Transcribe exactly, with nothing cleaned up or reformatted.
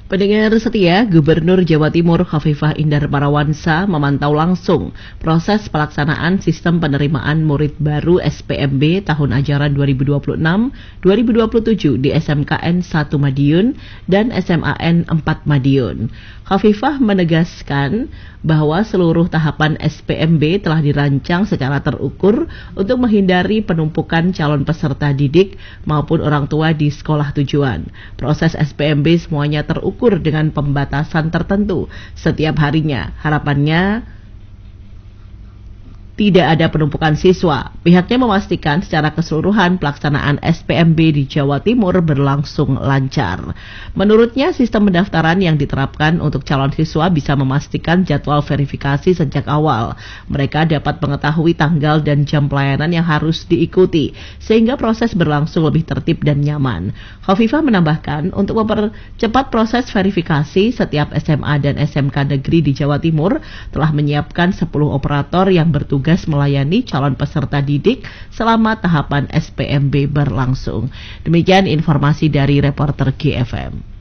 Pendengar setia, Gubernur Jawa Timur Khofifah Indar Parawansa memantau langsung proses pelaksanaan sistem penerimaan murid baru S P M B tahun ajaran dua ribu dua puluh enam dua ribu dua puluh tujuh di S M K N satu Madiun dan S M A N empat Madiun. Khofifah menegaskan bahwa seluruh tahapan S P M B telah dirancang secara terukur untuk menghindari penumpukan calon peserta didik maupun orang tua di sekolah tujuan. Proses S P M B semuanya terukur ukur dengan pembatasan tertentu setiap harinya. Harapannya tidak ada penumpukan siswa. Pihaknya memastikan secara keseluruhan pelaksanaan S P M B di Jawa Timur berlangsung lancar. Menurutnya, sistem pendaftaran yang diterapkan untuk calon siswa bisa memastikan jadwal verifikasi sejak awal. Mereka dapat mengetahui tanggal dan jam pelayanan yang harus diikuti, sehingga proses berlangsung lebih tertib dan nyaman. Khofifah menambahkan, untuk mempercepat proses verifikasi, setiap S M A dan S M K negeri di Jawa Timur telah menyiapkan sepuluh operator yang bertugas melayani calon peserta didik selama tahapan S P M B berlangsung. Demikian informasi dari reporter G F M.